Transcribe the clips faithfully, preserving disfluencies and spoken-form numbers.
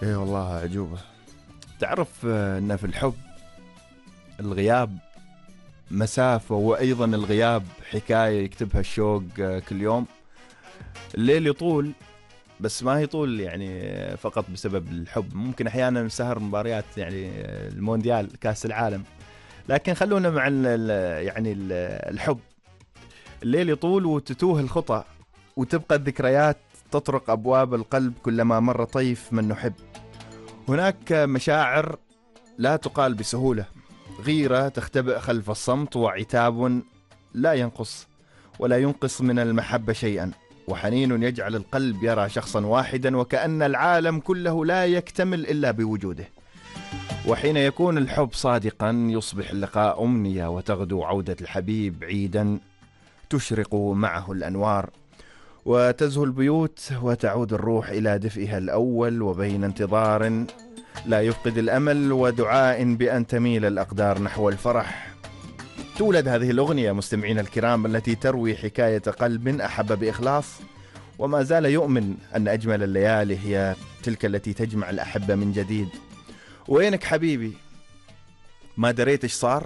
اي والله عجوبة. تعرف آه، ان في الحب الغياب مسافة، وايضا الغياب حكاية يكتبها الشوق آه، كل يوم. الليل يطول، بس ما يطول يعني آه، فقط بسبب الحب. ممكن احيانا سهر مباريات يعني آه، المونديال كاس العالم، لكن خلونا مع ال ال- يعني ال- الحب. الليل يطول وتتوه الخطى، وتبقى الذكريات تطرق ابواب القلب كلما مر طيف من نحب. هناك مشاعر لا تقال بسهولة، غيرة تختبئ خلف الصمت، وعتاب لا ينقص ولا ينقص من المحبة شيئا، وحنين يجعل القلب يرى شخصا واحدا، وكأن العالم كله لا يكتمل إلا بوجوده. وحين يكون الحب صادقا يصبح اللقاء أمنية، وتغدو عودة الحبيب عيدا تشرق معه الأنوار، وتزهو البيوت، وتعود الروح إلى دفئها الأول، وبين انتظار لا يفقد الأمل ودعاء بأن تميل الأقدار نحو الفرح، تولد هذه الأغنية مستمعين الكرام، التي تروي حكاية قلب أحب بإخلاص، وما زال يؤمن أن أجمل الليالي هي تلك التي تجمع الأحبة من جديد. وينك حبيبي؟ ما دريت إيش صار؟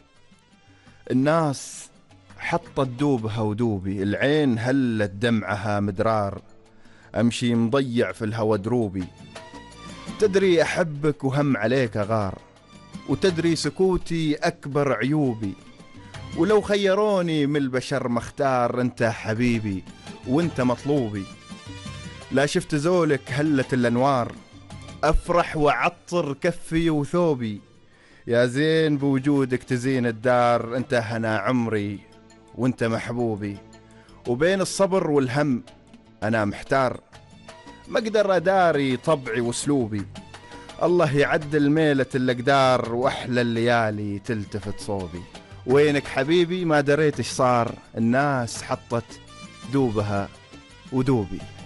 الناس حطت دوبها ودوبي، العين هلت دمعها مدرار، أمشي مضيع في الهوى دروبي، تدري أحبك وهم عليك غار، وتدري سكوتي أكبر عيوبي، ولو خيروني من البشر مختار، أنت حبيبي وأنت مطلوبي. لا شفت زولك هلت الأنوار، أفرح وعطر كفي وثوبي، يا زين بوجودك تزين الدار، أنت هنا عمري وأنت محبوبي. وبين الصبر والهم أنا محتار، ما أقدر أداري طبعي واسلوبي، الله يعدل ميلة الأقدار، وأحلى الليالي تلتفت صوبي. وينك حبيبي؟ ما دريت إيش صار، الناس حطت دوبها ودوبي.